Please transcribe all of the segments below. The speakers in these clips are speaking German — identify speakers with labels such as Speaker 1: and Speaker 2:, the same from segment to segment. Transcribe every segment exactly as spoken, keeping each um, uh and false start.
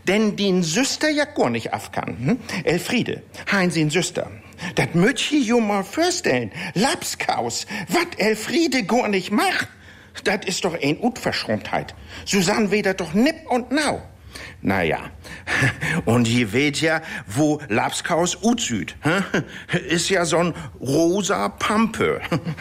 Speaker 1: denn din Süster ja gar nicht afkan. Hm? Elfriede, hein sin Süster. Dat möcht ich jo mal vorstellen. Lapskaus, wat Elfriede gar nicht macht. Dat ist doch ein Utverschrumptheit. Susanne wedert doch nipp und nau. Naja, und ihr weht ja, wo Lapskaus utsüd. Ist ja so'n rosa Pampe.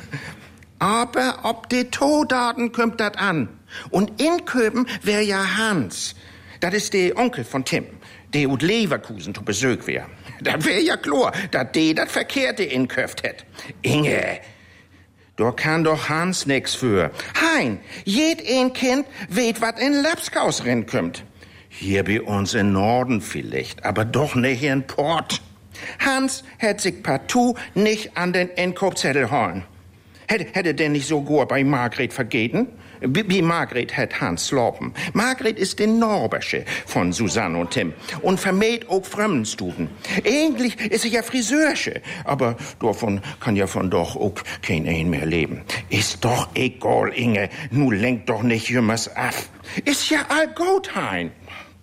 Speaker 1: Aber ob die Todaten kommt dat an. Und in Köben wär ja Hans. Dat ist der Onkel von Tim, der ut Leverkusen zu Besuch wär. Dat wär ja klar, dat de dat Verkehrte inköft hätt. Inge, da kann doch Hans nix für. Hein, jed ein Kind weht, wat in Lapskaus rinkommt. Hier bei uns in Norden vielleicht, aber doch nicht in Port. Hans hätt sich partout nicht an den Inkaufszettel holen. Hätte, hätte denn nicht so gut bei Margret vergeten? Wie Margret hätt Hans slopen. Margret ist die Norbersche von Susanne und Tim und vermäht auch Fremdenstuden. Eigentlich ist sie ja Friseursche, aber davon kann ja von doch auch kein ein mehr leben. Ist doch egal, Inge, nu lenkt doch nicht jümmers ab. Ist ja all gut, hein.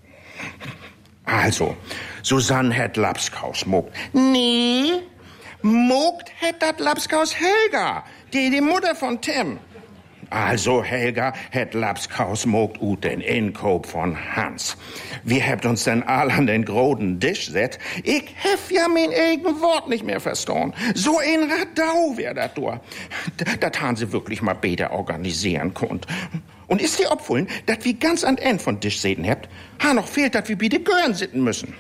Speaker 1: Also, Susanne hätt Lapskaus mogt. Nee, mogt hätt dat Lapskaus Helga, die die Mutter von Tim. Also, Helga hätt Lapskaus mogt ut den Inkauf von Hans. Wir habt uns denn all an den großen Tisch set. Ich hef ja mein eigen Wort nicht mehr verstanden. So ein Radau wär dat do. Dat han sie wirklich mal besser organisieren konnt. Und ist dir opfullen, dat wir ganz an End von Tisch säten habt, ha noch fehlt, dat wir bitte Gören sitten müssen.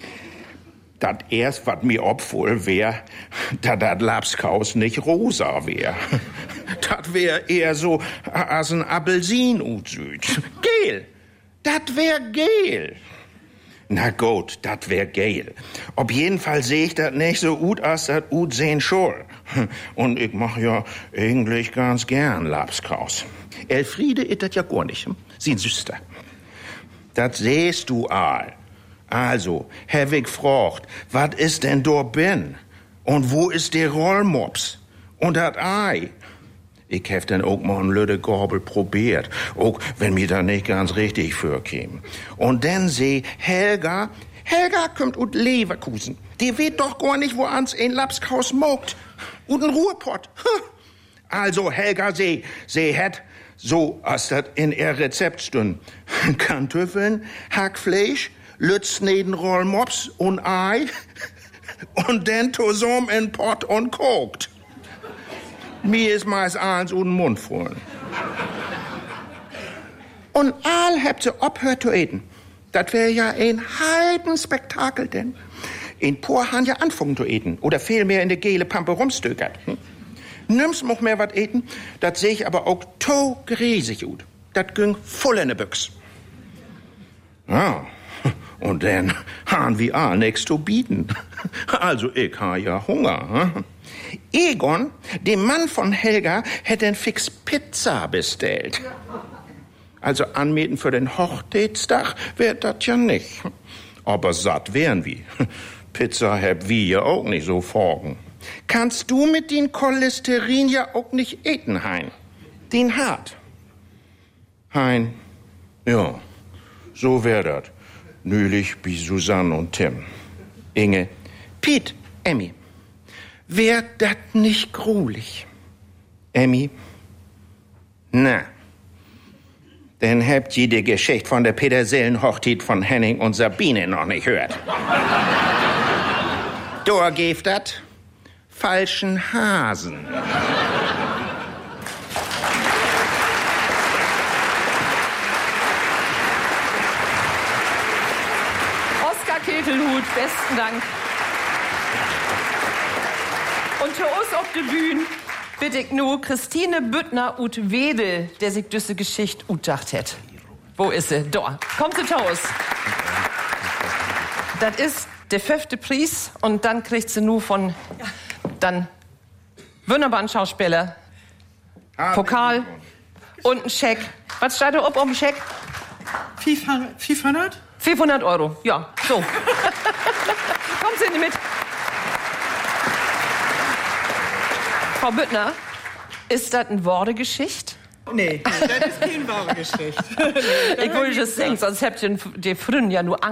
Speaker 1: Dat erst, wat mir opfull wär, dat dat Lapskaus nicht rosa wär. Dat wär eher so as ein Appelsin utsüd. Gel, dat wär gel. Na gut, dat wär gel. Ob jeden Fall seh ich dat nicht so ut as dat ut sehen soll. Und ich mach ja eigentlich ganz gern Lapskaus. Elfriede ist dat ja gar nicht, sin Süster. Dat sehst du all. Also, Herr Wick fragt, wat ist denn dort bin? Und wo ist der Rollmops? Und dat Ei? Ich hef denn auch mal ein Lüde Gorbel probiert, auch wenn mir da nicht ganz richtig vorkäme. Und dann seh Helga, Helga kommt ut Leverkusen. Die weet doch gar nicht, wo ans ein Lapskaus mogt. Und ein Ruhrpott. Also, Helga seh, seh het, so as dat in ihr Rezept stund. Kartoffeln, Hackfleisch, Lützneden Rollmops und Ei und dann zusammen in Pott und kocht. Mir ist meist eins und den Mund voll. Und all habt ihr abhört zu eten. Das wär ja ein Heidenspektakel denn. In Por han ja anfangen zu eten oder vielmehr in de gele Pampe rumstökert. Hm? Nimm's noch mehr wat eten, das seh ich aber auch to gräsig gut. Das ging voll in de Büchs. Ja. Und dann han wir all nix zu bieten. Also ich ha ja Hunger. Hm? Egon, der Mann von Helga, hätte ein fix Pizza bestellt. Also anmieten für den Hochzeitstag wär dat ja nicht. Aber satt wären wir. Pizza hab wir ja auch nicht so forgen. Kannst du mit den Cholesterin ja auch nicht eten, Hein? Den hart. Hein, ja, so wär dat. Nülich wie Susanne und Tim. Inge, Piet, Emmy. Wär dat nicht grulich? Emmy? Na, denn habt ihr die Geschichte von der Petersillenhochzeit von Henning und Sabine noch nicht gehört. Da geeft dat falschen Hasen.
Speaker 2: Oskar Ketelhut, besten Dank. Und für uns auf der Bühne bitte ich nur Christine Büttner ut Wedel, der sich diese Geschichte utdacht hat. Wo ist sie? Da. Kommt sie zu uns. Das ist der fünfte Preis und dann kriegt sie nur von dann wunderbaren Schauspieler Pokal und einen Scheck. Was steht da oben auf dem Scheck?
Speaker 3: fünfhundert?
Speaker 2: fünfhundert Euro, ja, so. Kommen Sie mit. Frau Büttner, ist das eine wahre Geschichte?
Speaker 3: Nee, das ist keine wahre Geschichte.
Speaker 2: Ich wollte das sagen, sonst habt ihr die Frühen ja nur Angst.